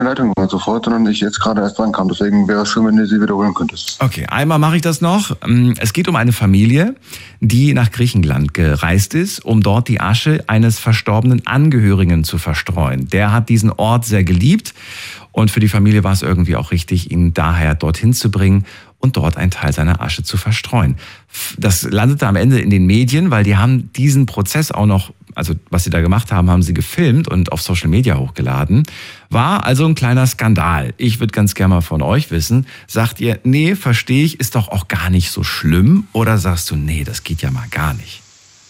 Leitung war sofort, sondern ich jetzt gerade erst dran kam. Deswegen wäre es schön, wenn du sie wiederholen könntest. Okay, einmal mache ich das noch. Es geht um eine Familie, die nach Griechenland gereist ist, um dort die Asche eines verstorbenen Angehörigen zu verstreuen. Der hat diesen Ort sehr geliebt und für die Familie war es irgendwie auch richtig, ihn daher dorthin zu bringen und dort einen Teil seiner Asche zu verstreuen. Das landete am Ende in den Medien, weil die haben diesen Prozess auch noch, also was sie da gemacht haben, haben sie gefilmt und auf Social Media hochgeladen. War also ein kleiner Skandal. Ich würde ganz gerne mal von euch wissen, sagt ihr, nee, verstehe ich, ist doch auch gar nicht so schlimm? Oder sagst du, nee, das geht ja mal gar nicht?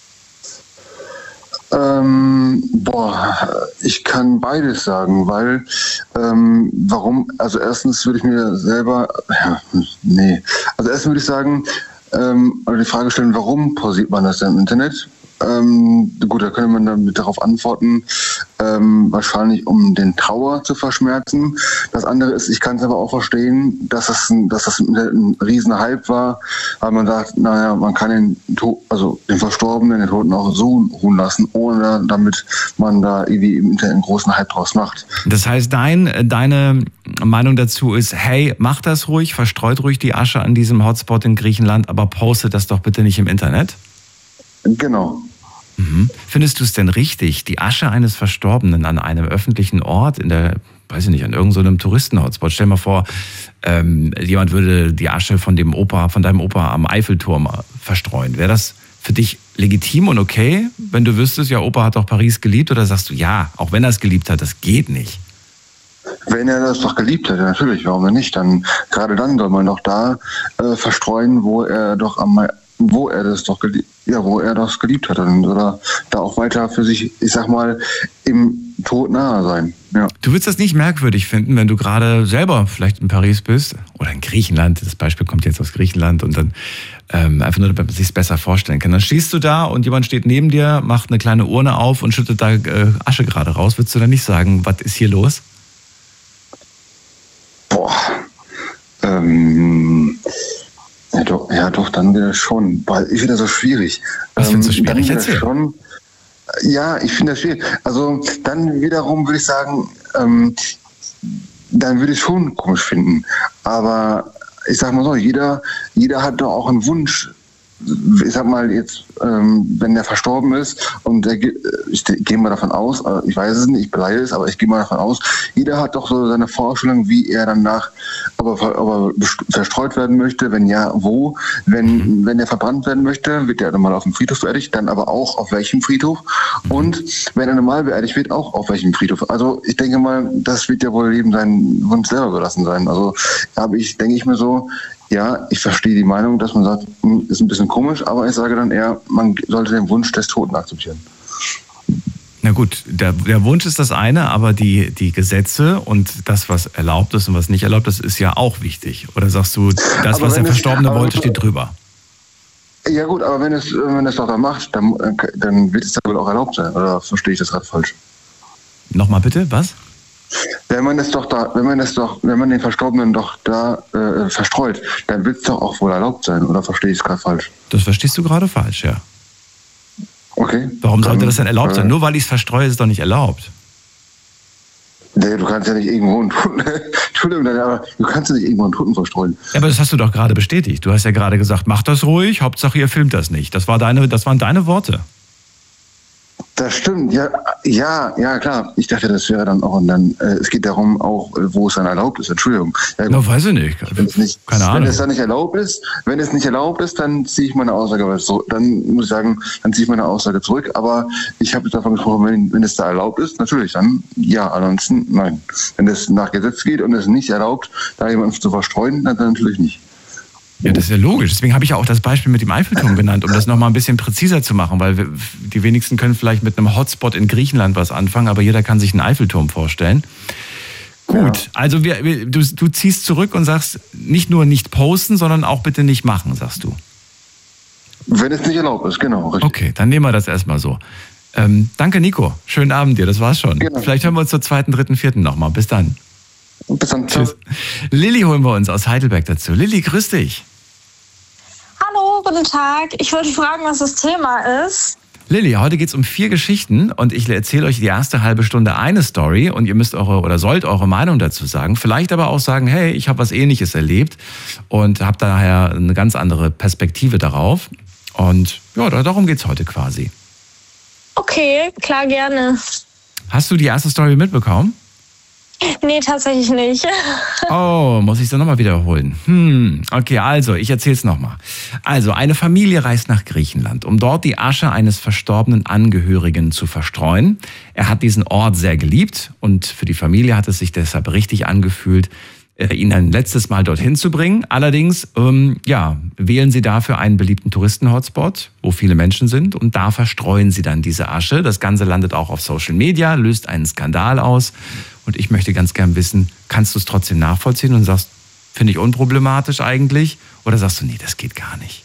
Ich kann beides sagen, weil, warum, also erstens würde ich mir selber, also erstens würde ich sagen, oder die Frage stellen, warum pausiert man das denn im Internet? Gut, da könnte man damit darauf antworten, wahrscheinlich um den Trauer zu verschmerzen. Das andere ist, ich kann es aber auch verstehen, dass das ein riesen Hype war, weil man sagt, naja, man kann den Verstorbenen, den Toten auch so ruhen lassen, ohne damit man da irgendwie im Internet einen großen Hype draus macht. Das heißt, deine Meinung dazu ist, hey, mach das ruhig, verstreut ruhig die Asche an diesem Hotspot in Griechenland, aber postet das doch bitte nicht im Internet? Genau. Findest du es denn richtig, die Asche eines Verstorbenen an einem öffentlichen Ort, an irgendeinem so Touristen-Hotspot, stell dir mal vor, jemand würde die Asche von deinem Opa am Eiffelturm verstreuen. Wäre das für dich legitim und okay, wenn du wüsstest, ja, Opa hat doch Paris geliebt, oder sagst du, ja, auch wenn er es geliebt hat, das geht nicht? Wenn er das doch geliebt hätte, natürlich, warum denn nicht? Gerade dann soll man doch da verstreuen, wo er das geliebt hat, oder da auch weiter für sich, ich sag mal, im Tod nahe sein. Ja. Du würdest das nicht merkwürdig finden, wenn du gerade selber vielleicht in Paris bist oder in Griechenland, das Beispiel kommt jetzt aus Griechenland, und dann einfach nur, damit man sich es besser vorstellen kann. Dann stehst du da und jemand steht neben dir, macht eine kleine Urne auf und schüttet da Asche gerade raus. Würdest du dann nicht sagen, was ist hier los? Ja, doch, dann wieder schon, weil ich finde das so schwierig. Was findest du schwierig? Erzähl. Ich finde das schwierig. Also dann wiederum würde ich sagen, dann würde ich es schon komisch finden. Aber ich sag mal so, jeder hat doch auch einen Wunsch. Ich sag mal jetzt, wenn der verstorben ist und ich gehe mal davon aus, ich weiß es nicht, ich beleihe es, aber ich gehe mal davon aus, jeder hat doch so seine Vorstellung, wie er danach, ob er verstreut werden möchte, wenn ja, wo. Wenn er verbrannt werden möchte, wird er dann mal auf dem Friedhof beerdigt, dann aber auch auf welchem Friedhof. Und wenn er normal beerdigt wird, auch auf welchem Friedhof. Also ich denke mal, das wird ja wohl jedem sein Wunsch selber überlassen sein. Also denke ich mir so, ja, ich verstehe die Meinung, dass man sagt, ist ein bisschen komisch, aber ich sage dann eher, man sollte den Wunsch des Toten akzeptieren. Na gut, der Wunsch ist das eine, aber die Gesetze und das, was erlaubt ist und was nicht erlaubt ist, ist ja auch wichtig. Oder sagst du, das, was der Verstorbene wollte, steht drüber? Ja gut, aber wenn es doch dann macht, dann wird es ja wohl auch erlaubt sein. Oder verstehe ich das gerade falsch? Nochmal bitte, was? Wenn man den Verstorbenen doch da verstreut, dann wird es doch auch wohl erlaubt sein, oder verstehe ich es gerade falsch? Das verstehst du gerade falsch, ja. Okay. Warum sollte das denn erlaubt sein? Nur weil ich es verstreue, ist es doch nicht erlaubt. Nee, du kannst ja nicht irgendwo einen Toten, Entschuldigung, aber du kannst ja nicht irgendwo einen Toten verstreuen. Ja, aber das hast du doch gerade bestätigt. Du hast ja gerade gesagt, mach das ruhig, Hauptsache ihr filmt das nicht. Das waren deine Worte. Das stimmt, ja, klar. Ich dachte, das wäre dann auch, und dann, es geht darum auch, wo es dann erlaubt ist, Entschuldigung. Ja, no, weiß ich nicht. Keine Ahnung. Wenn es dann nicht erlaubt ist, dann ziehe ich meine Aussage zurück. Dann muss ich sagen, dann ziehe ich meine Aussage zurück. Aber ich habe davon gesprochen, wenn es da erlaubt ist, natürlich, dann ja, ansonsten nein. Wenn es nach Gesetz geht und es nicht erlaubt, da jemanden zu verstreuen, dann natürlich nicht. Ja, das ist ja logisch. Deswegen habe ich ja auch das Beispiel mit dem Eiffelturm genannt, um das nochmal ein bisschen präziser zu machen, weil die wenigsten können vielleicht mit einem Hotspot in Griechenland was anfangen, aber jeder kann sich einen Eiffelturm vorstellen. Gut, ja. Also du ziehst zurück und sagst, nicht nur nicht posten, sondern auch bitte nicht machen, sagst du. Wenn es nicht erlaubt ist, genau. Richtig. Okay, dann nehmen wir das erstmal so. Danke, Nico. Schönen Abend dir, das war's schon. Genau. Vielleicht hören wir uns zur 2., 3., 4. nochmal. Bis dann. Bis dann. Tschüss. Lilly holen wir uns aus Heidelberg dazu. Lilly, grüß dich. Hallo, guten Tag. Ich wollte fragen, was das Thema ist. Lilly, heute geht es um 4 Geschichten und ich erzähle euch die erste halbe Stunde eine Story und ihr müsst sollt eure Meinung dazu sagen. Vielleicht aber auch sagen, hey, ich habe was Ähnliches erlebt und habe daher eine ganz andere Perspektive darauf. Und ja, darum geht es heute quasi. Okay, klar, gerne. Hast du die erste Story mitbekommen? Nee, tatsächlich nicht. Oh, muss ich es dann nochmal wiederholen? Okay, also, ich erzähle es nochmal. Also, eine Familie reist nach Griechenland, um dort die Asche eines verstorbenen Angehörigen zu verstreuen. Er hat diesen Ort sehr geliebt und für die Familie hat es sich deshalb richtig angefühlt, ihn ein letztes Mal dorthin zu bringen. Allerdings, wählen sie dafür einen beliebten Touristen-Hotspot, wo viele Menschen sind und da verstreuen sie dann diese Asche. Das Ganze landet auch auf Social Media, löst einen Skandal aus. Und ich möchte ganz gern wissen, kannst du es trotzdem nachvollziehen und sagst, finde ich unproblematisch eigentlich? Oder sagst du, nee, das geht gar nicht?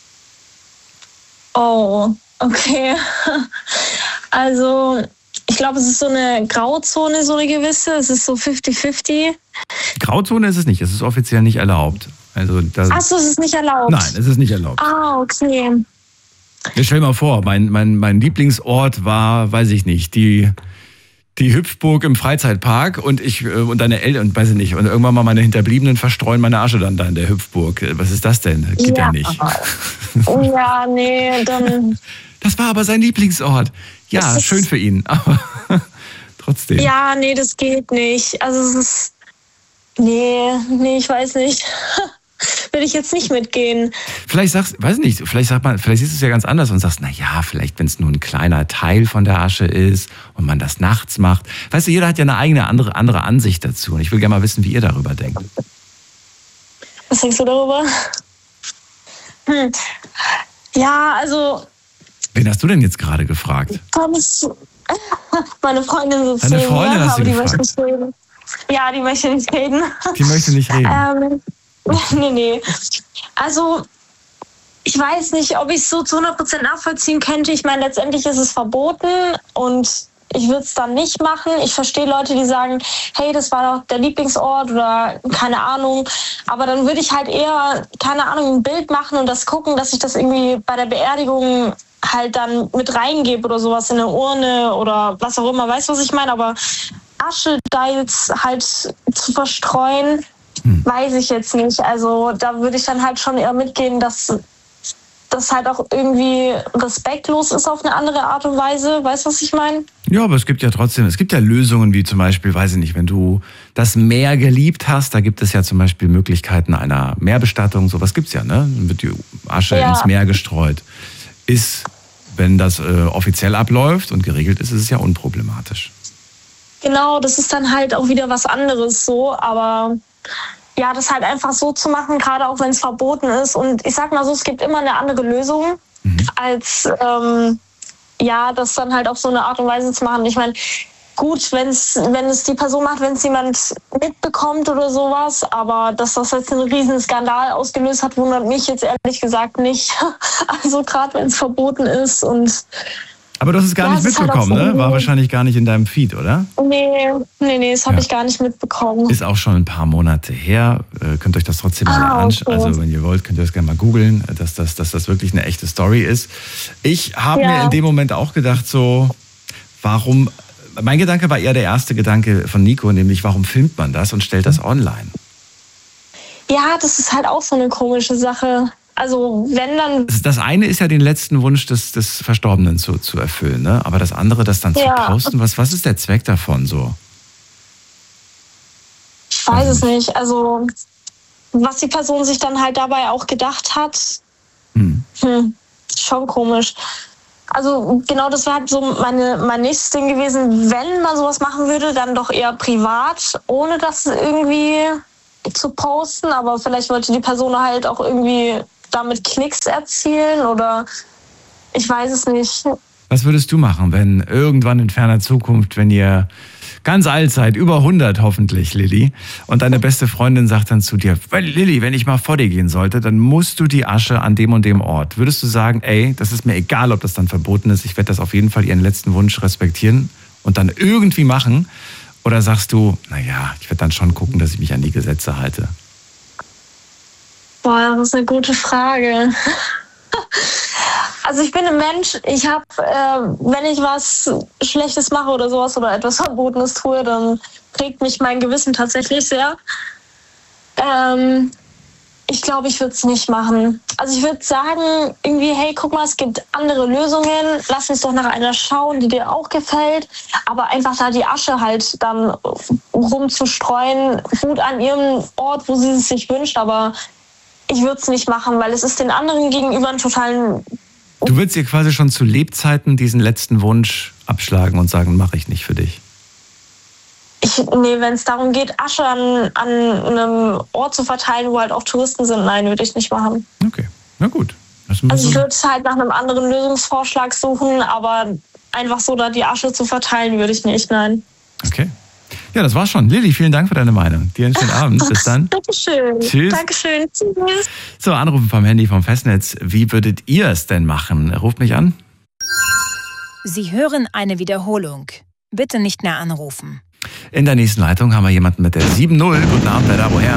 Oh, okay. Also, ich glaube, es ist so eine Grauzone, so eine gewisse. Es ist so 50-50. Grauzone ist es nicht. Es ist offiziell nicht erlaubt. Also Achso, es ist nicht erlaubt? Nein, es ist nicht erlaubt. Ah, okay. Ich stell dir mal vor, mein Lieblingsort war, weiß ich nicht, die Hüpfburg im Freizeitpark und deine Eltern und weiß ich nicht und irgendwann mal meine Hinterbliebenen verstreuen meine Asche dann da in der Hüpfburg. Was ist das denn? Geht ja nicht. Ja, nee, dann. Das war aber sein Lieblingsort. Ja, schön für ihn, aber trotzdem. Ja, nee, das geht nicht. Also es ist. Nee, ich weiß nicht. Will ich jetzt nicht mitgehen. Vielleicht siehst du es ja ganz anders und sagst, naja, vielleicht, wenn es nur ein kleiner Teil von der Asche ist und man das nachts macht. Weißt du, jeder hat ja eine eigene andere Ansicht dazu. Und ich will gerne mal wissen, wie ihr darüber denkt. Was denkst du darüber? Ja, also. Wen hast du denn jetzt gerade gefragt? Meine Freundin sitzt Deine Freundin hast du gefragt? Ja, die möchte nicht reden. Die möchte nicht reden? Nee. Also, ich weiß nicht, ob ich es so zu 100% nachvollziehen könnte. Ich meine, letztendlich ist es verboten und ich würde es dann nicht machen. Ich verstehe Leute, die sagen, hey, das war doch der Lieblingsort oder keine Ahnung. Aber dann würde ich halt eher, keine Ahnung, ein Bild machen und das gucken, dass ich das irgendwie bei der Beerdigung halt dann mit reingebe oder sowas in eine Urne oder was auch immer. Weißt du, was ich meine? Aber Asche da jetzt halt zu verstreuen, weiß ich jetzt nicht. Also da würde ich dann halt schon eher mitgehen, dass das halt auch irgendwie respektlos ist auf eine andere Art und Weise. Weißt du, was ich meine? Ja, aber es gibt ja Lösungen wie zum Beispiel, weiß ich nicht, wenn du das Meer geliebt hast, da gibt es ja zum Beispiel Möglichkeiten einer Meerbestattung, sowas gibt's ja, ne? Dann wird die Asche ins Meer gestreut. Wenn das offiziell abläuft und geregelt ist, ist es ja unproblematisch. Genau, das ist dann halt auch wieder was anderes so, aber ja, das halt einfach so zu machen, gerade auch wenn es verboten ist. Und ich sag mal so, es gibt immer eine andere Lösung, als das dann halt auf so eine Art und Weise zu machen. Ich meine, gut, wenn es die Person macht, wenn es jemand mitbekommt oder sowas, aber dass das jetzt einen riesen Skandal ausgelöst hat, wundert mich jetzt ehrlich gesagt nicht. Also gerade wenn es verboten ist und aber du hast es gar nicht mitbekommen, halt ne? War wahrscheinlich gar nicht in deinem Feed, oder? Nee, das habe ich gar nicht mitbekommen. Ist auch schon ein paar Monate her. Könnt euch das trotzdem mal anschauen. Okay. Also wenn ihr wollt, könnt ihr das gerne mal googeln, dass das wirklich eine echte Story ist. Ich habe mir in dem Moment auch gedacht, so, warum... Mein Gedanke war eher der erste Gedanke von Nico, nämlich warum filmt man das und stellt das online? Ja, das ist halt auch so eine komische Sache. Also wenn dann... Das eine ist ja den letzten Wunsch des Verstorbenen zu erfüllen, ne? Aber das andere, das dann zu posten, was ist der Zweck davon so? Ich weiß es nicht. Also was die Person sich dann halt dabei auch gedacht hat, schon komisch. Also genau, das wäre halt so mein nächstes Ding gewesen, wenn man sowas machen würde, dann doch eher privat, ohne das irgendwie zu posten. Aber vielleicht wollte die Person halt auch irgendwie damit Klicks erzielen oder ich weiß es nicht. Was würdest du machen, wenn irgendwann in ferner Zukunft, wenn ihr ganz alt seid, über 100 hoffentlich, Lilly, und deine beste Freundin sagt dann zu dir, Lilly, wenn ich mal vor dir gehen sollte, dann musst du die Asche an dem und dem Ort. Würdest du sagen, ey, das ist mir egal, ob das dann verboten ist, ich werde das auf jeden Fall ihren letzten Wunsch respektieren und dann irgendwie machen? Oder sagst du, naja, ich werde dann schon gucken, dass ich mich an die Gesetze halte? Boah, das ist eine gute Frage. Also ich bin ein Mensch, ich habe, wenn ich was Schlechtes mache oder sowas oder etwas Verbotenes tue, dann prägt mich mein Gewissen tatsächlich sehr. Ich glaube, ich würde es nicht machen. Also ich würde sagen, irgendwie, hey, guck mal, es gibt andere Lösungen. Lass uns doch nach einer schauen, die dir auch gefällt. Aber einfach da die Asche halt dann rumzustreuen, gut an ihrem Ort, wo sie es sich wünscht. Aber ich würde es nicht machen, weil es ist den anderen gegenüber einen totalen... Du würdest ihr quasi schon zu Lebzeiten diesen letzten Wunsch abschlagen und sagen, mache ich nicht für dich. Nee, wenn es darum geht, Asche an einem Ort zu verteilen, wo halt auch Touristen sind, nein, würde ich nicht machen. Okay, na gut. Also ich würde halt nach einem anderen Lösungsvorschlag suchen, aber einfach so da die Asche zu verteilen, würde ich nicht, nein. Okay. Ja, das war's schon. Lilly, vielen Dank für deine Meinung. Dir einen schönen Abend. Bis dann. Dankeschön. Tschüss. Dankeschön. Tschüss. So, Anrufen vom Handy vom Festnetz. Wie würdet ihr es denn machen? Ruft mich an. Sie hören eine Wiederholung. Bitte nicht mehr anrufen. In der nächsten Leitung haben wir jemanden mit der 7-0. Guten Abend, wer da, woher?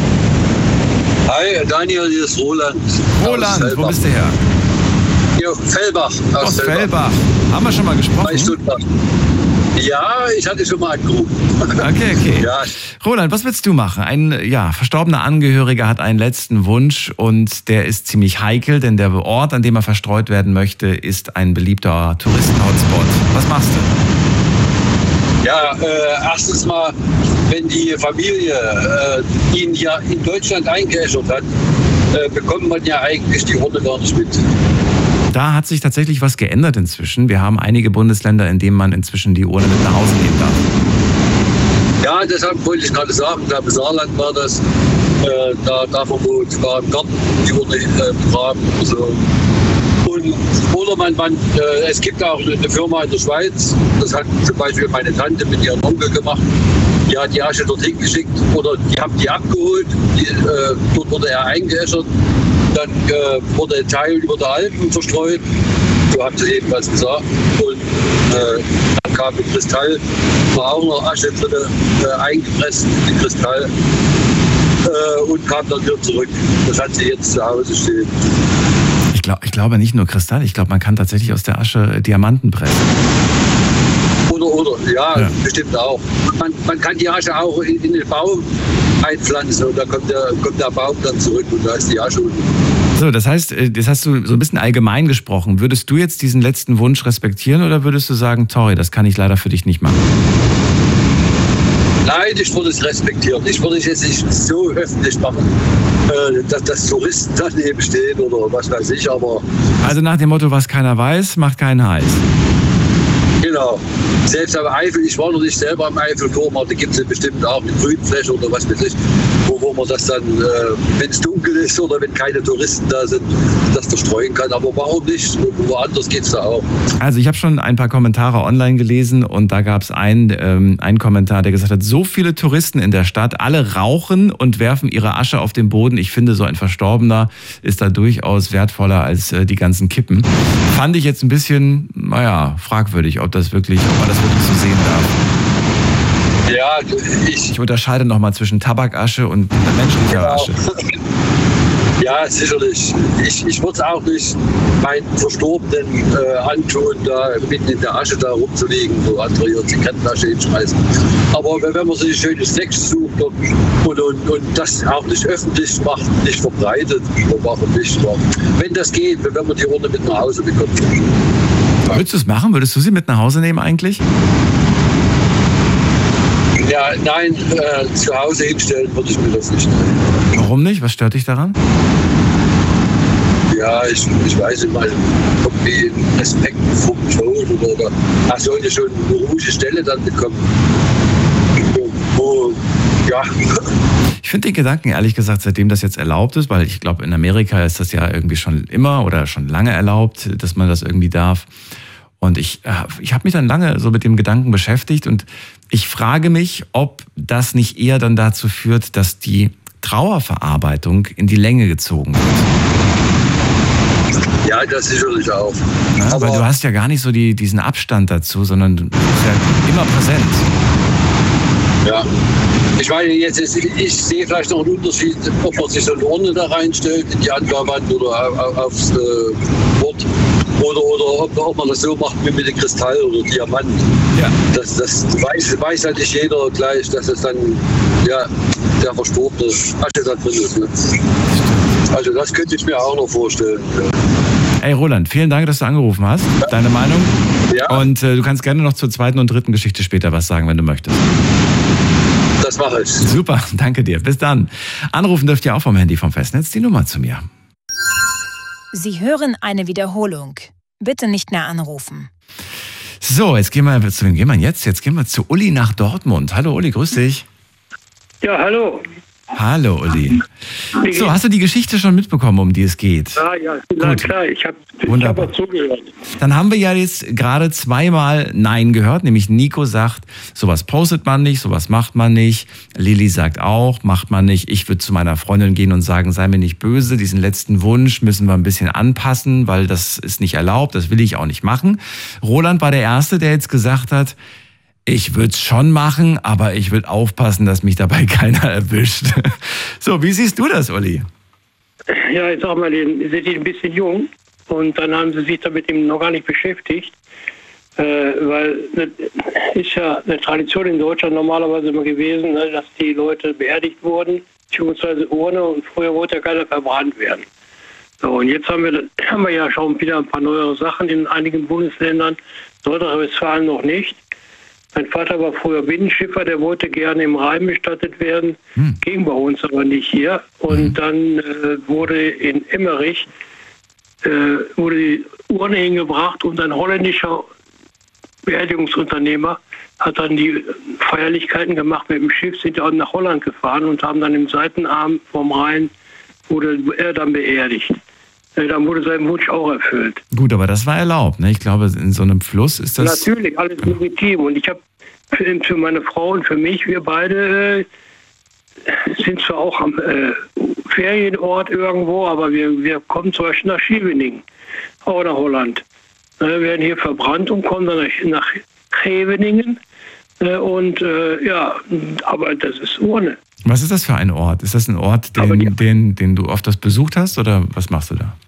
Hi, Daniel, hier ist Roland. Roland, wo bist du her? Hier, Fellbach. Aus Fellbach. Haben wir schon mal gesprochen? 3 Stunden. Ja, ich hatte schon mal angerufen. Okay. Ja. Roland, was willst du machen? Ein verstorbener Angehöriger hat einen letzten Wunsch und der ist ziemlich heikel, denn der Ort, an dem er verstreut werden möchte, ist ein beliebter Touristen-Hotspot. Was machst du? Ja, erstens mal, wenn die Familie ihn ja in Deutschland eingeäschert hat, bekommt man ja eigentlich die Urne gar nicht mit. Da hat sich tatsächlich was geändert inzwischen. Wir haben einige Bundesländer, in denen man inzwischen die Urne mit nach Hause nehmen darf. Ja, deshalb wollte ich gerade sagen, ich glaube, Saarland war das, da darf man wohl sogar im Garten die Urne begraben. So. Oder es gibt auch eine Firma in der Schweiz, das hat zum Beispiel meine Tante mit ihrem Onkel gemacht, die hat die Asche dorthin geschickt oder die haben die abgeholt, dort wurde er eingeäschert, dann wurde ein Teil über der Alpen verstreut, so haben sie jedenfalls gesagt, und dann kam ein Kristall, war auch noch Asche drin, eingepresst in Kristall und kam dann wieder zurück. Das hat sie jetzt zu Hause stehen. Ich glaube nicht nur Kristall, ich glaube, man kann tatsächlich aus der Asche Diamanten pressen. Oder, ja, bestimmt auch. Man kann die Asche auch in den Baum einpflanzen und da kommt der Baum dann zurück und da ist die Asche unten. So, das heißt, das hast du so ein bisschen allgemein gesprochen. Würdest du jetzt diesen letzten Wunsch respektieren oder würdest du sagen, sorry, das kann ich leider für dich nicht machen? Nein, ich würde es respektieren. Ich würde es jetzt nicht so öffentlich machen, dass Touristen daneben stehen oder was weiß ich, aber... Also nach dem Motto, was keiner weiß, macht keinen heiß. Genau. Selbst am Eifel, ich war noch nicht selber am Eiffelturm, aber da gibt es bestimmt auch eine Grünfläche oder was weiß ich, wo man das dann, wenn es dunkel ist oder wenn keine Touristen da sind, das verstreuen kann. Aber warum nicht? Woanders geht es da auch. Also ich habe schon ein paar Kommentare online gelesen und da gab es einen Kommentar, der gesagt hat, so viele Touristen in der Stadt, alle rauchen und werfen ihre Asche auf den Boden. Ich finde, so ein Verstorbener ist da durchaus wertvoller als die ganzen Kippen. Fand ich jetzt ein bisschen, fragwürdig, ob man das wirklich so sehen darf. Ja, ich unterscheide nochmal zwischen Tabakasche und menschlicher Asche. Ja, sicherlich. Ich würde es auch nicht meinen Verstorbenen antun, da mitten in der Asche da rumzuliegen, wo andere ihre Zigarettenasche hinschmeißen. Aber wenn man sich ein schönes Sex sucht und das auch nicht öffentlich macht, nicht verbreitet, warum nicht? Wenn das geht, wenn man die Urne mit nach Hause bekommt. Würdest du es machen? Würdest du sie mit nach Hause nehmen eigentlich? Ja, nein, zu Hause hinstellen würde ich mir das nicht. Warum nicht? Was stört dich daran? Ja, ich weiß nicht mal, irgendwie Respekt vor dem Tod oder er sollte schon eine ruhige Stelle dann bekommen. Ja. Ich finde den Gedanken, ehrlich gesagt, seitdem das jetzt erlaubt ist, weil ich glaube, in Amerika ist das ja irgendwie schon immer oder schon lange erlaubt, dass man das irgendwie darf. Und ich habe mich dann lange so mit dem Gedanken beschäftigt und ich frage mich, ob das nicht eher dann dazu führt, dass die Trauerverarbeitung in die Länge gezogen wird. Ja, das sicherlich auch. Ja, weil du hast ja gar nicht so diesen Abstand dazu, sondern du bist ja immer präsent. Ja, ich meine, ich sehe vielleicht noch einen Unterschied, ob man sich so eine Urne da reinstellt, in die Anklagewand oder aufs Bord. Oder ob man das so macht wie mit dem Kristall oder Diamant. Ja. Das weiß halt nicht jeder gleich, dass es dann der verstorbene Asche da drin ist. Ne? Also das könnte ich mir auch noch vorstellen. Ey Roland, vielen Dank, dass du angerufen hast. Deine Meinung? Ja. Und du kannst gerne noch zur zweiten und dritten Geschichte später was sagen, wenn du möchtest. Das mache ich. Super, danke dir. Bis dann. Anrufen dürft ihr auch vom Handy vom Festnetz die Nummer zu mir. Sie hören eine Wiederholung. Bitte nicht mehr anrufen. So, jetzt gehen wir zu wem gehen wir jetzt? Jetzt gehen wir zu Uli nach Dortmund. Hallo Uli, grüß dich. Ja, hallo. Hallo Uli. So, hast du die Geschichte schon mitbekommen, um die es geht? Ja, klar, ich hab auch zugehört. Dann haben wir ja jetzt gerade zweimal Nein gehört, nämlich Nico sagt, sowas postet man nicht, sowas macht man nicht. Lilly sagt auch, macht man nicht. Ich würde zu meiner Freundin gehen und sagen, sei mir nicht böse, diesen letzten Wunsch müssen wir ein bisschen anpassen, weil das ist nicht erlaubt, das will ich auch nicht machen. Roland war der Erste, der jetzt gesagt hat, ich würde es schon machen, aber ich will aufpassen, dass mich dabei keiner erwischt. So, wie siehst du das, Uli? Ja, ich sag mal, sind die ein bisschen jung und dann haben sie sich damit eben noch gar nicht beschäftigt, weil das ist ja eine Tradition in Deutschland normalerweise immer gewesen, ne, dass die Leute beerdigt wurden, beziehungsweise Urne, und früher wollte ja keiner verbrannt werden. So, und jetzt haben wir ja schon wieder ein paar neuere Sachen in einigen Bundesländern, Nordrhein-Westfalen noch nicht. Mein Vater war früher Binnenschiffer, der wollte gerne im Rhein bestattet werden, ging bei uns aber nicht hier. Und dann wurde in Emmerich wurde die Urne hingebracht und ein holländischer Beerdigungsunternehmer hat dann die Feierlichkeiten gemacht mit dem Schiff, sind ja nach Holland gefahren und haben dann im Seitenarm vom Rhein, wurde er dann beerdigt. Dann wurde sein Wunsch auch erfüllt. Gut, aber das war erlaubt, ne? Ich glaube, in so einem Fluss ist das... Natürlich, alles legitim. Und ich habe für meine Frau und für mich, wir beide sind zwar auch am Ferienort irgendwo, aber wir kommen zum Beispiel nach Scheveningen, auch nach Holland. Wir werden hier verbrannt und kommen dann nach Scheveningen. Aber das ist Urne. Was ist das für ein Ort? Ist das ein Ort, den du oft besucht hast, oder was machst du da?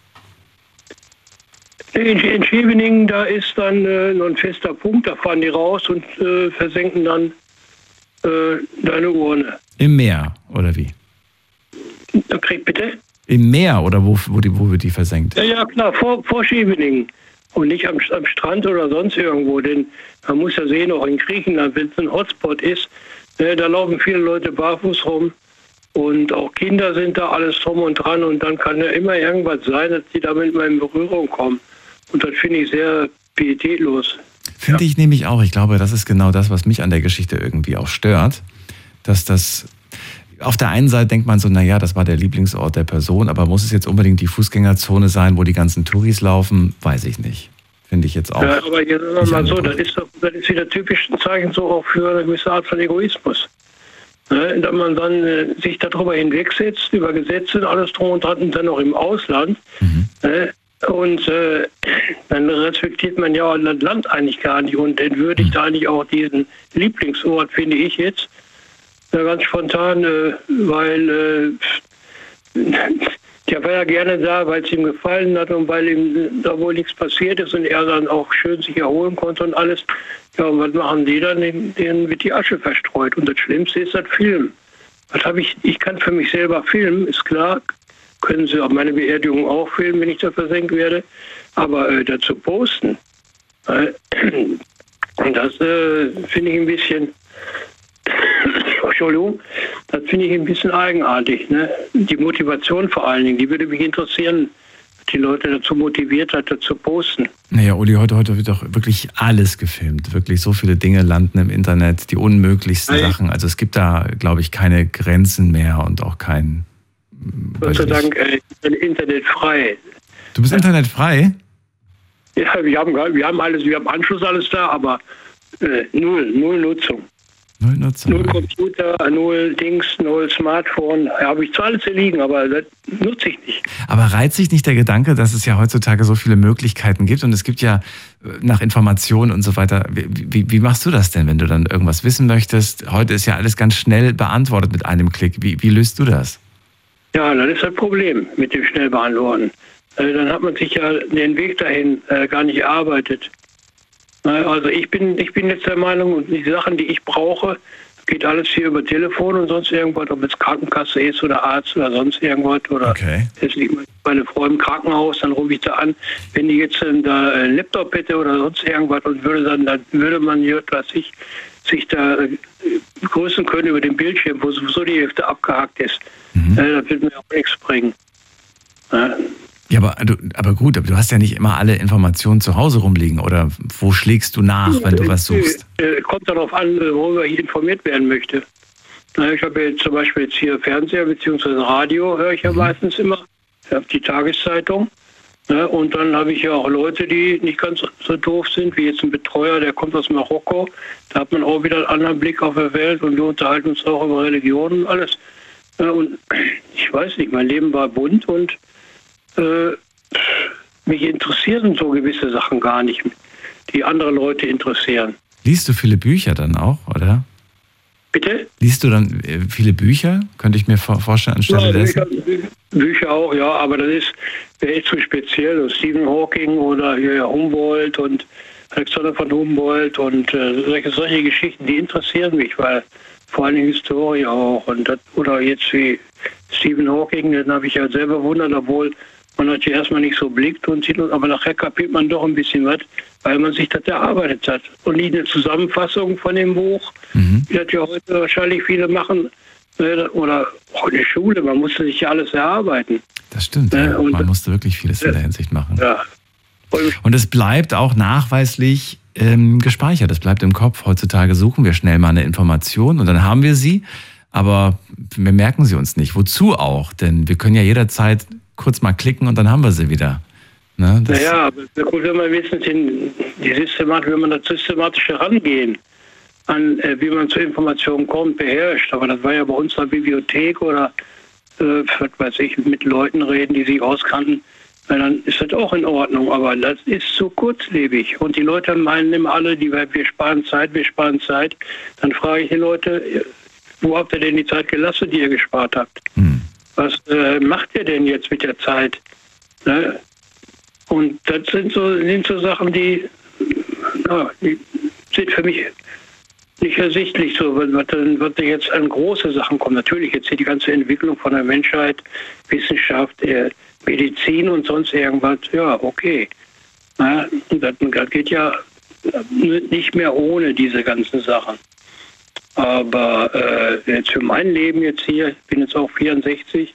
In Scheveningen, da ist dann noch ein fester Punkt, da fahren die raus und versenken dann deine Urne. Im Meer, oder wie? Bitte? Im Meer, oder wo wird die versenkt? Ja, klar, vor Scheveningen. Und nicht am Strand oder sonst irgendwo, denn man muss ja sehen, auch in Griechenland, wenn es ein Hotspot ist, da laufen viele Leute barfuß rum und auch Kinder sind da, alles drum und dran, und dann kann ja immer irgendwas sein, dass die damit mal in Berührung kommen. Und das finde ich sehr pietätlos. Finde ich nämlich auch. Ich glaube, das ist genau das, was mich an der Geschichte irgendwie auch stört, dass das... Auf der einen Seite denkt man so, naja, das war der Lieblingsort der Person, aber muss es jetzt unbedingt die Fußgängerzone sein, wo die ganzen Touris laufen? Weiß ich nicht. Finde ich jetzt auch. Ja, aber jetzt sagen wir mal so, das ist wieder typisch ein Zeichen so auch für eine gewisse Art von Egoismus. Ne, dass man dann sich darüber hinwegsetzt, über Gesetze und alles drum und dran, und dann auch im Ausland. Ne, und dann respektiert man ja das Land eigentlich gar nicht und entwürdigt eigentlich auch diesen Lieblingsort, finde ich jetzt. Ganz spontan, weil der war ja gerne da, weil es ihm gefallen hat und weil ihm da wohl nichts passiert ist und er dann auch schön sich erholen konnte und alles. Ja, und was machen die dann? Denen wird die Asche verstreut. Und das Schlimmste ist das Film. Ich kann für mich selber filmen, ist klar. Können Sie auf meine Beerdigung auch filmen, wenn ich da versenkt werde. Aber dazu posten, das finde ich ein bisschen... Entschuldigung, das finde ich ein bisschen eigenartig. Ne? Die Motivation vor allen Dingen, die würde mich interessieren, die Leute dazu motiviert hat, dazu posten. Naja, Uli, heute wird doch wirklich alles gefilmt. Wirklich so viele Dinge landen im Internet, die unmöglichsten Sachen. Also es gibt da, glaube ich, keine Grenzen mehr und auch kein... Gott sei Dank, ich bin internetfrei. Du bist internetfrei? Ja, wir haben alles, wir haben Anschluss alles da, aber null Nutzung. Null Computer, null Dings, null Smartphone. Ja, habe ich zwar alles hier liegen, aber das nutze ich nicht. Aber reizt sich nicht der Gedanke, dass es ja heutzutage so viele Möglichkeiten gibt und es gibt ja nach Informationen und so weiter. Wie machst du das denn, wenn du dann irgendwas wissen möchtest? Heute ist ja alles ganz schnell beantwortet mit einem Klick. Wie löst du das? Ja, das ist das Problem mit dem schnell beantworten. dann hat man sich ja den Weg dahin gar nicht erarbeitet. Also ich bin jetzt der Meinung, und die Sachen, die ich brauche, geht alles hier über Telefon und sonst irgendwas, ob es Krankenkasse ist oder Arzt oder sonst irgendwas. Oder jetzt liegt meine Frau im Krankenhaus, dann rufe ich da an. Wenn die jetzt da einen Laptop hätte oder sonst irgendwas und dann würde man sich da grüßen können über den Bildschirm, wo sowieso die Hälfte abgehakt ist. Das wird mir auch nichts bringen. Ja, aber gut, aber du hast ja nicht immer alle Informationen zu Hause rumliegen, oder wo schlägst du nach, wenn du was suchst? Kommt darauf an, worüber ich informiert werden möchte. Ich habe jetzt zum Beispiel jetzt hier Fernseher bzw. Radio, höre ich ja meistens immer. Ich habe die Tageszeitung. Und dann habe ich ja auch Leute, die nicht ganz so doof sind, wie jetzt ein Betreuer, der kommt aus Marokko. Da hat man auch wieder einen anderen Blick auf die Welt und wir unterhalten uns auch über Religion und alles. Und ich weiß nicht, mein Leben war bunt und mich interessieren so gewisse Sachen gar nicht, die andere Leute interessieren. Liest du viele Bücher dann auch, oder? Bitte? Liest du dann viele Bücher? Könnte ich mir vorstellen, anstelle dessen? Bücher auch, ja, aber das wäre echt zu speziell. Stephen Hawking oder hier Humboldt und Alexander von Humboldt und solche Geschichten, die interessieren mich, weil vor allem Historie auch. Oder jetzt wie Stephen Hawking, den habe ich ja selber bewundert, obwohl man hat ja erstmal nicht so blickt und sieht, aber nachher kapiert man doch ein bisschen was, weil man sich das erarbeitet hat. Und nicht eine Zusammenfassung von dem Buch, wie das ja heute wahrscheinlich viele machen, oder auch in der Schule, man musste sich ja alles erarbeiten. Das stimmt, ja. Man musste wirklich vieles in der Hinsicht machen. Ja. Und es bleibt auch nachweislich gespeichert, es bleibt im Kopf. Heutzutage suchen wir schnell mal eine Information und dann haben wir sie, aber wir merken sie uns nicht. Wozu auch? Denn wir können ja jederzeit kurz mal klicken und dann haben wir sie wieder. Ne? Naja, aber gut, wenn man wenigstens wenn man das systematisch herangehen, an wie man zu Informationen kommt, beherrscht. Aber das war ja bei uns in der Bibliothek oder was weiß ich, mit Leuten reden, die sich auskannten, dann ist das auch in Ordnung. Aber das ist so kurzlebig. Und die Leute meinen immer alle, wir sparen Zeit. Dann frage ich die Leute, wo habt ihr denn die Zeit gelassen, die ihr gespart habt? Was macht ihr denn jetzt mit der Zeit? Ne? Und das sind so Sachen, die sind für mich nicht ersichtlich, so was jetzt an große Sachen kommt. Natürlich jetzt hier die ganze Entwicklung von der Menschheit, Wissenschaft, Medizin und sonst irgendwas, ja, okay. Ja, und das geht ja nicht mehr ohne diese ganzen Sachen. Aber jetzt für mein Leben jetzt hier, ich bin jetzt auch 64.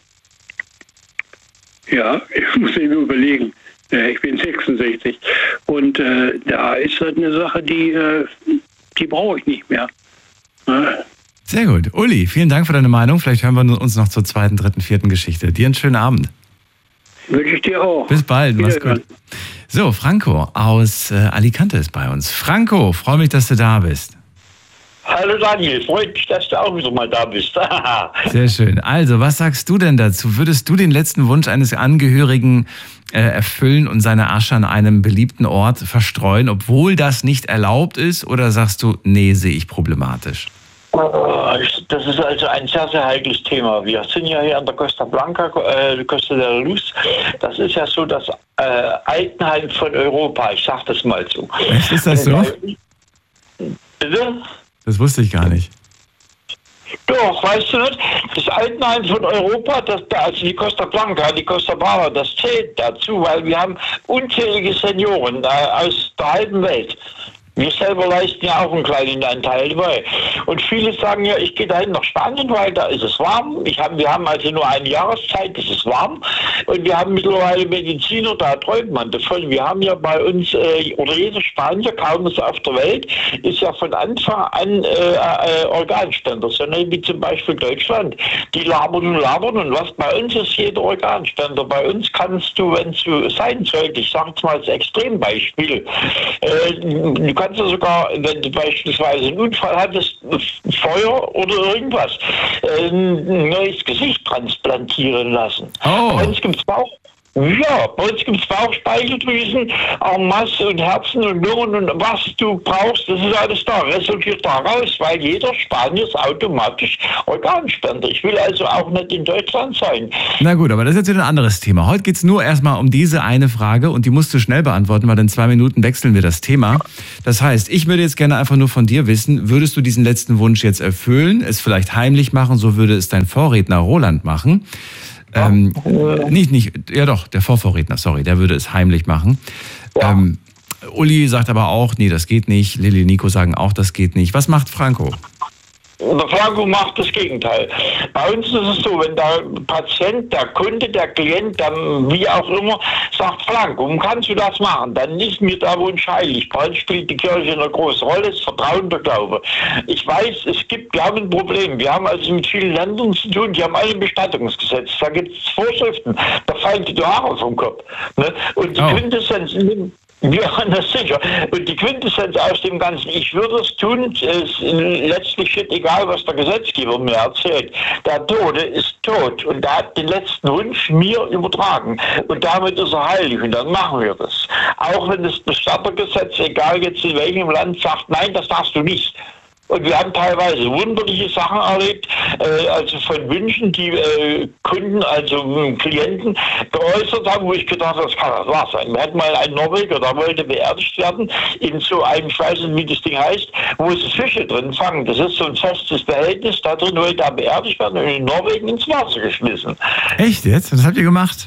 Ja, ich muss eben überlegen. Ich bin 66. Und da ist halt eine Sache, die brauche ich nicht mehr. Sehr gut. Uli, vielen Dank für deine Meinung. Vielleicht hören wir uns noch zur 2., 3., 4. Geschichte. Dir einen schönen Abend. Wünsche ich dir auch. Bis bald, mach's gut. So, Franco aus Alicante ist bei uns. Franco, freue mich, dass du da bist. Hallo Daniel, freut mich, dass du auch wieder mal da bist. Sehr schön. Also, was sagst du denn dazu? Würdest du den letzten Wunsch eines Angehörigen erfüllen und seine Asche an einem beliebten Ort verstreuen, obwohl das nicht erlaubt ist? Oder sagst du, nee, sehe ich problematisch? Das ist also ein sehr, sehr heikles Thema. Wir sind ja hier an der Costa Blanca, Costa de la Luz. Das ist ja so das Altenheim von Europa, ich sag das mal so. Echt, ist das so? Bitte? Das wusste ich gar nicht. Doch, weißt du nicht? Das Altenheim von Europa, also die Costa Blanca, die Costa Brava, das zählt dazu, weil wir haben unzählige Senioren aus der halben Welt. Wir selber leisten ja auch einen kleinen Anteil dabei. Und viele sagen ja, ich gehe dahin nach Spanien, weil da ist es warm. Wir haben also nur eine Jahreszeit, es ist warm. Und wir haben mittlerweile Mediziner, da träumt man davon. Wir haben ja bei uns, oder jeder Spanier, kaum ist auf der Welt, ist ja von Anfang an Organspender. So wie zum Beispiel Deutschland. Die labern und was bei uns ist jeder Organspender. Bei uns kannst du, wenn es so sein sollte, ich sage jetzt mal als Extrembeispiel, du kannst ja sogar, wenn du beispielsweise einen Unfall hattest, Feuer oder irgendwas, ein neues Gesicht transplantieren lassen. Oh. Bei uns gibt es Ja, bei uns gibt es Bauchspeicheldrüsen, en masse und Herzen und Lungen und was du brauchst, das ist alles da. Resultiert daraus, weil jeder Spanier ist automatisch Organspender. Ich will also auch nicht in Deutschland sein. Na gut, aber das ist jetzt wieder ein anderes Thema. Heute geht es nur erstmal um diese eine Frage und die musst du schnell beantworten, weil in 2 Minuten wechseln wir das Thema. Das heißt, ich würde jetzt gerne einfach nur von dir wissen, würdest du diesen letzten Wunsch jetzt erfüllen, es vielleicht heimlich machen, so würde es dein Vorredner Roland machen? Ja doch, der Vorvorredner, sorry, der würde es heimlich machen. Ja. Uli sagt aber auch, nee, das geht nicht. Lilly, Nico sagen auch, das geht nicht. Was macht Franco? Der Franco macht das Gegenteil. Bei uns ist es so, wenn der Patient, der Kunde, der Klient, wie auch immer, sagt, Franco, kannst du das machen? Dann ist mir der Wunsch heilig. Bei uns spielt die Kirche eine große Rolle, das Vertrauen, der Glaube. Ich weiß, wir haben ein Problem. Wir haben also mit vielen Ländern zu tun, die haben alle ein Bestattungsgesetz. Da gibt es Vorschriften, da fallen die Haare vom Kopf. Ne? Und die Quintessenz ja, das sicher. Und die Quintessenz aus dem Ganzen, ich würde es tun, letztlich steht egal, was der Gesetzgeber mir erzählt. Der Tote ist tot und er hat den letzten Wunsch mir übertragen. Und damit ist er heilig und dann machen wir das. Auch wenn das Bestattergesetz, egal jetzt in welchem Land, sagt, nein, das darfst du nicht. Und wir haben teilweise wunderliche Sachen erlebt, also von Wünschen, die Kunden, also Klienten geäußert haben, wo ich gedacht habe, das kann das wahr sein. Wir hatten mal einen Norweger, der wollte beerdigt werden in so einem, ich weiß nicht, wie das Ding heißt, wo es Fische drin fangen. Das ist so ein festes Behältnis, da drin wollte er beerdigt werden und in Norwegen ins Wasser geschmissen. Echt jetzt? Was habt ihr gemacht?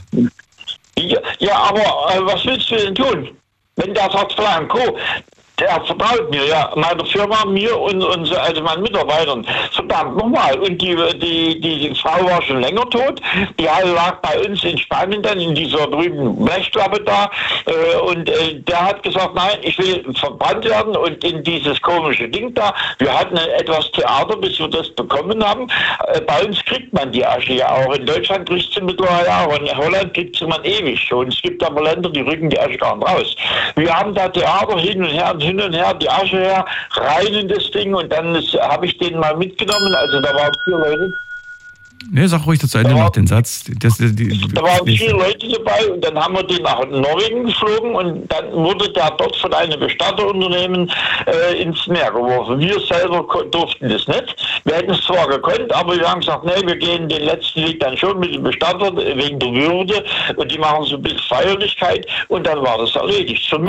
Ja, aber was willst du denn tun? Wenn der sagt, Franco, der vertraut mir, ja, meine Firma, mir und also meinen Mitarbeitern. Verdammt nochmal. Und die Frau war schon länger tot. Die lag bei uns in Spanien dann in dieser berühmten Blechklappe da. Und der hat gesagt, nein, ich will verbrannt werden und in dieses komische Ding da. Wir hatten etwas Theater, bis wir das bekommen haben. Bei uns kriegt man die Asche ja auch. In Deutschland kriegt sie mittlerweile auch. Und in Holland kriegt sie man ewig schon. Es gibt aber Länder, die rücken die Asche gar nicht raus. Wir haben da Theater hin und her, die Asche her, rein in das Ding und dann habe ich den mal mitgenommen, also da waren 4 Leute. Ne, sag ruhig zu Ende noch den Satz. Da waren 4 Leute dabei und dann haben wir den nach Norwegen geflogen und dann wurde der dort von einem Bestatterunternehmen ins Meer geworfen. Wir selber durften das nicht. Wir hätten es zwar gekonnt, aber wir haben gesagt, nee, wir gehen den letzten Weg dann schon mit dem Bestatter wegen der Würde und die machen so ein bisschen Feierlichkeit und dann war das erledigt. Für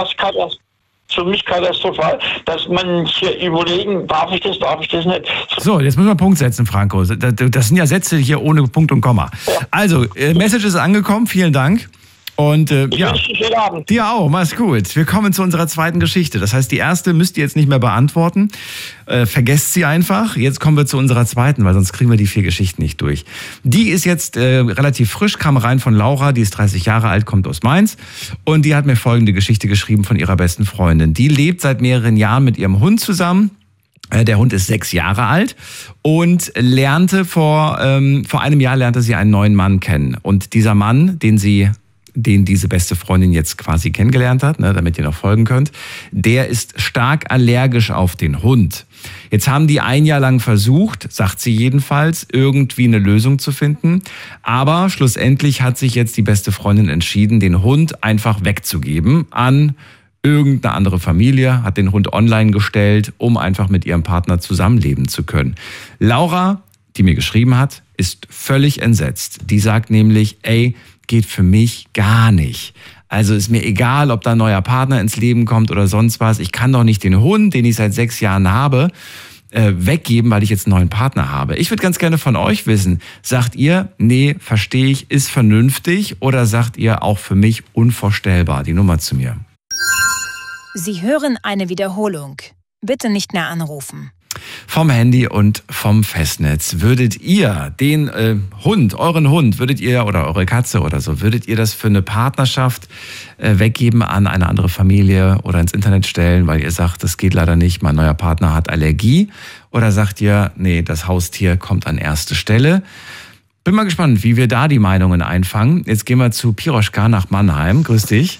mich katastrophal, dass man hier überlegen, darf ich das nicht. So, jetzt müssen wir einen Punkt setzen, Franco. Das sind ja Sätze hier ohne Punkt und Komma. Ja. Also, Message ist angekommen, vielen Dank. Und ich wünsche dir schönen Abend. Dir auch, mach's gut. Wir kommen zu unserer zweiten Geschichte. Das heißt, die erste müsst ihr jetzt nicht mehr beantworten. Vergesst sie einfach. Jetzt kommen wir zu unserer zweiten, weil sonst kriegen wir die 4 Geschichten nicht durch. Die ist jetzt relativ frisch, kam rein von Laura, die ist 30 Jahre alt, kommt aus Mainz. Und die hat mir folgende Geschichte geschrieben von ihrer besten Freundin. Die lebt seit mehreren Jahren mit ihrem Hund zusammen. Der Hund ist 6 Jahre alt und lernte vor einem Jahr lernte sie einen neuen Mann kennen. Und dieser Mann, den diese beste Freundin jetzt quasi kennengelernt hat, ne, damit ihr noch folgen könnt, der ist stark allergisch auf den Hund. Jetzt haben die 1 Jahr lang versucht, sagt sie jedenfalls, irgendwie eine Lösung zu finden. Aber schlussendlich hat sich jetzt die beste Freundin entschieden, den Hund einfach wegzugeben an irgendeine andere Familie, hat den Hund online gestellt, um einfach mit ihrem Partner zusammenleben zu können. Laura, die mir geschrieben hat, ist völlig entsetzt. Die sagt nämlich, geht für mich gar nicht. Also ist mir egal, ob da ein neuer Partner ins Leben kommt oder sonst was. Ich kann doch nicht den Hund, den ich seit 6 Jahren habe, weggeben, weil ich jetzt einen neuen Partner habe. Ich würde ganz gerne von euch wissen, sagt ihr, nee, verstehe ich, ist vernünftig oder sagt ihr auch für mich unvorstellbar? Die Nummer zu mir. Sie hören eine Wiederholung. Bitte nicht mehr anrufen. Vom Handy und vom Festnetz. Würdet ihr den euren Hund, würdet ihr oder eure Katze oder so, würdet ihr das für eine Partnerschaft weggeben an eine andere Familie oder ins Internet stellen, weil ihr sagt, das geht leider nicht, mein neuer Partner hat Allergie? Oder sagt ihr, nee, das Haustier kommt an erste Stelle? Bin mal gespannt, wie wir da die Meinungen einfangen. Jetzt gehen wir zu Piroschka nach Mannheim. Grüß dich.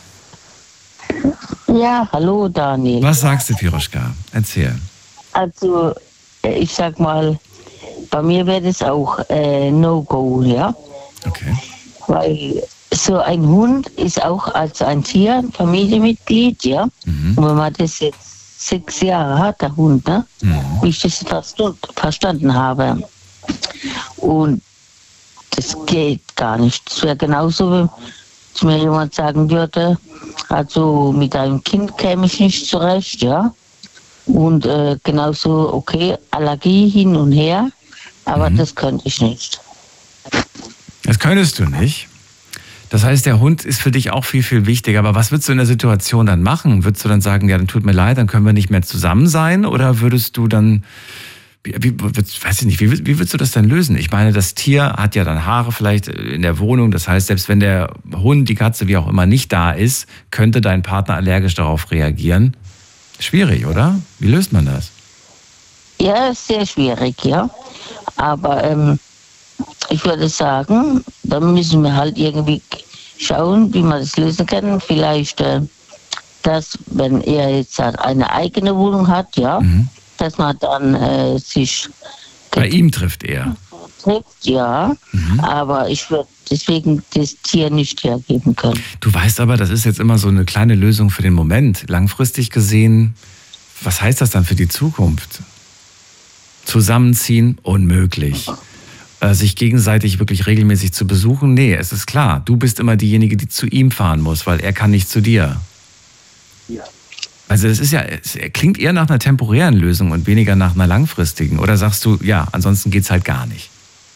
Ja, hallo Daniel. Was sagst du, Piroschka? Erzähl. Also, ich sag mal, bei mir wäre das auch No-Go, ja? Okay. Weil so ein Hund ist auch als ein Tier, ein Familienmitglied, ja. Und wenn man das jetzt 6 Jahre hat, der Hund, ne? Wie ich das verstanden habe. Und das geht gar nicht. Das wäre genauso, wenn mir jemand sagen würde, also mit einem Kind käme ich nicht zurecht, ja. Und genauso, okay, Allergie hin und her, aber das könnte ich nicht. Das könntest du nicht. Das heißt, der Hund ist für dich auch viel, viel wichtiger. Aber was würdest du in der Situation dann machen? Würdest du dann sagen, ja, dann tut mir leid, dann können wir nicht mehr zusammen sein? Oder würdest du dann, weiß ich nicht, wie würdest du das dann lösen? Ich meine, das Tier hat ja dann Haare vielleicht in der Wohnung. Das heißt, selbst wenn der Hund, die Katze, wie auch immer, nicht da ist, könnte dein Partner allergisch darauf reagieren. Schwierig, oder? Wie löst man das? Ja, sehr schwierig, ja. Aber ich würde sagen, da müssen wir halt irgendwie schauen, wie man das lösen kann. Vielleicht, dass, wenn er jetzt eine eigene Wohnung hat, ja, dass man dann sich... Bei ihm trifft er? Ja, aber ich würde deswegen das Tier nicht hergeben können. Du weißt aber, das ist jetzt immer so eine kleine Lösung für den Moment. Langfristig gesehen, was heißt das dann für die Zukunft? Zusammenziehen? Unmöglich. Sich gegenseitig wirklich regelmäßig zu besuchen? Nee, es ist klar. Du bist immer diejenige, die zu ihm fahren muss, weil er kann nicht zu dir. Ja. Also es klingt eher nach einer temporären Lösung und weniger nach einer langfristigen. Oder sagst du, ja, ansonsten geht's halt gar nicht?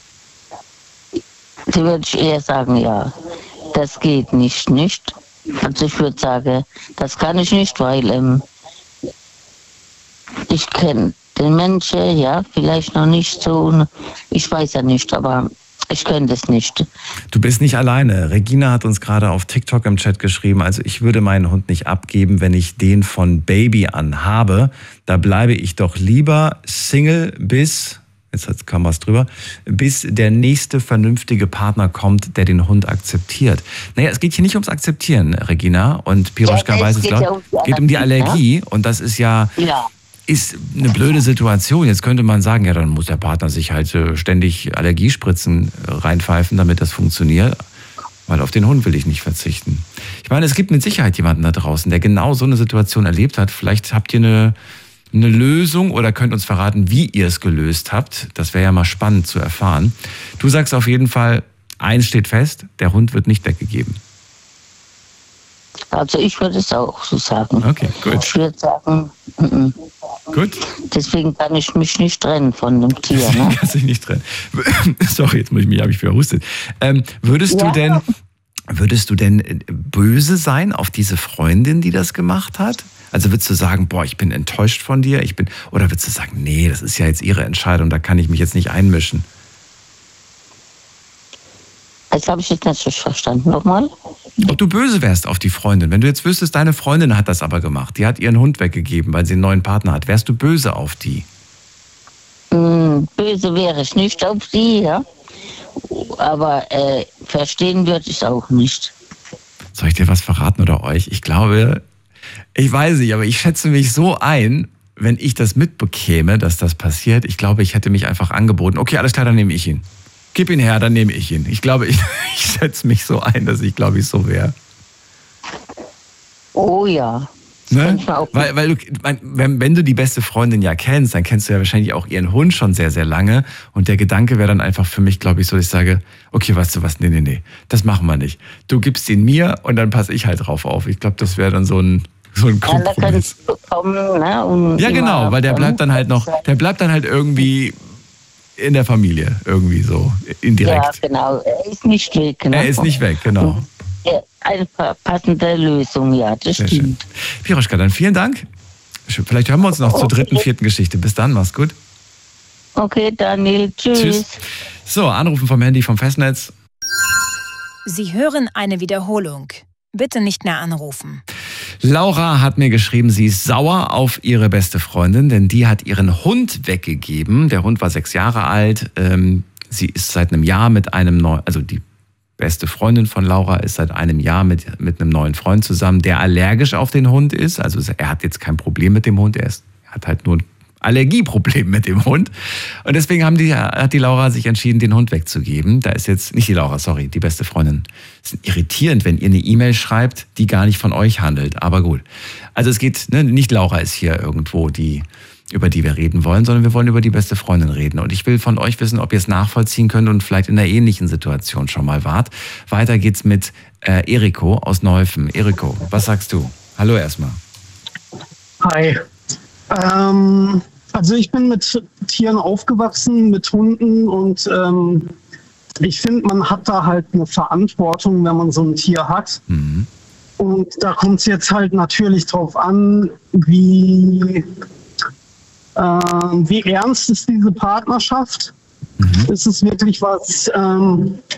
Da würde ich eher sagen, ja, das geht nicht. Also ich würde sagen, das kann ich nicht, weil ich kenne den Menschen, ja, vielleicht noch nicht so, ich weiß ja nicht, aber ich könnte es nicht. Du bist nicht alleine. Regina hat uns gerade auf TikTok im Chat geschrieben, also ich würde meinen Hund nicht abgeben, wenn ich den von Baby an habe. Da bleibe ich doch lieber Single bis der nächste vernünftige Partner kommt, der den Hund akzeptiert. Naja, es geht hier nicht ums Akzeptieren, Regina. Und Piroschka weiß es, glaube ich. Es geht um die Allergie. Ja? Und das ist ist eine blöde Situation. Jetzt könnte man sagen, ja, dann muss der Partner sich halt ständig Allergiespritzen reinpfeifen, damit das funktioniert. Weil auf den Hund will ich nicht verzichten. Ich meine, es gibt mit Sicherheit jemanden da draußen, der genau so eine Situation erlebt hat. Vielleicht habt ihr eine Lösung oder könnt uns verraten, wie ihr es gelöst habt. Das wäre ja mal spannend zu erfahren. Du sagst auf jeden Fall, eins steht fest, der Hund wird nicht weggegeben. Also ich würde es auch so sagen. Okay, gut. Ich würde sagen, Gut. Deswegen kann ich mich nicht trennen von dem Tier. Deswegen kannst du dich nicht trennen. Sorry, jetzt habe ich verhustet. Würdest du denn böse sein auf diese Freundin, die das gemacht hat? Also würdest du sagen, boah, ich bin enttäuscht von dir, oder würdest du sagen, nee, das ist ja jetzt ihre Entscheidung, da kann ich mich jetzt nicht einmischen? Das habe ich jetzt nicht verstanden. Nochmal? Ob du böse wärst auf die Freundin. Wenn du jetzt wüsstest, deine Freundin hat das aber gemacht, die hat ihren Hund weggegeben, weil sie einen neuen Partner hat, wärst du böse auf die? Böse wäre ich nicht auf die, ja. Aber verstehen würde ich auch nicht. Soll ich dir was verraten oder euch? Ich glaube, ich weiß nicht, aber ich schätze mich so ein, wenn ich das mitbekäme, dass das passiert. Ich glaube, ich hätte mich einfach angeboten. Okay, alles klar, dann nehme ich ihn. Gib ihn her, dann nehme ich ihn. Ich glaube, ich schätze mich so ein, dass ich, glaube ich, so wäre. Oh ja. Ne? Weil du, wenn du die beste Freundin ja kennst, dann kennst du ja wahrscheinlich auch ihren Hund schon sehr, sehr lange. Und der Gedanke wäre dann einfach für mich, glaube ich, so, dass ich sage, okay, weißt du was, nee, das machen wir nicht. Du gibst ihn mir und dann passe ich halt drauf auf. Ich glaube, das wäre dann so ein Kompromiss. Ja, genau, weil der bleibt dann halt irgendwie in der Familie, irgendwie so, indirekt. Ja, genau, er ist nicht weg. Ne? Er ist nicht weg, genau. Ja, eine passende Lösung, ja, das sehr stimmt. Schön. Piroschka, dann vielen Dank. Vielleicht hören wir uns noch zur dritten, vierten Geschichte. Bis dann, mach's gut. Okay, Daniel, tschüss. So, Anrufen vom Handy vom Festnetz. Sie hören eine Wiederholung. Bitte nicht mehr anrufen. Laura hat mir geschrieben, sie ist sauer auf ihre beste Freundin, denn die hat ihren Hund weggegeben. Der Hund war 6 Jahre alt. Sie ist seit einem Jahr mit einem neuen, also die beste Freundin von Laura ist seit einem Jahr mit einem neuen Freund zusammen, der allergisch auf den Hund ist. Also er hat jetzt kein Problem mit dem Hund, er hat halt nur Allergieproblem mit dem Hund. Und deswegen hat die Laura sich entschieden, den Hund wegzugeben. Da ist jetzt, nicht die Laura, sorry, die beste Freundin. Es ist irritierend, wenn ihr eine E-Mail schreibt, die gar nicht von euch handelt. Aber gut. Also es geht, ne, nicht Laura ist hier irgendwo über die wir reden wollen, sondern wir wollen über die beste Freundin reden. Und ich will von euch wissen, ob ihr es nachvollziehen könnt und vielleicht in einer ähnlichen Situation schon mal wart. Weiter geht's mit Eriko aus Neuffen. Eriko, was sagst du? Hallo erstmal. Hi. Also ich bin mit Tieren aufgewachsen, mit Hunden und ich finde, man hat da halt eine Verantwortung, wenn man so ein Tier hat. Mhm. Und da kommt es jetzt halt natürlich drauf an, wie ernst ist diese Partnerschaft? Mhm. Ist es wirklich was,